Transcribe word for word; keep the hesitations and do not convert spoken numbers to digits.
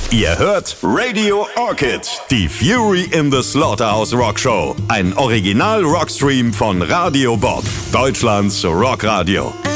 Ihr hört Radio Orchid, die Fury in the Slaughterhouse Rock Show. Ein Original-Rockstream von Radio Bob, Deutschlands Rockradio.